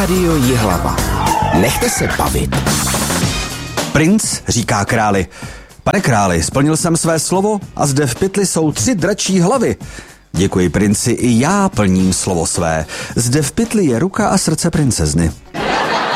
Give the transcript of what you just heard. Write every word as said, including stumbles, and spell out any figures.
Rádio Jihlava. Nechte se bavit. Princ říká králi: pane králi, splnil jsem své slovo a zde v pytli jsou tři dračí hlavy. Děkuji princi, i já plním slovo své. Zde v pytli je ruka a srdce princezny.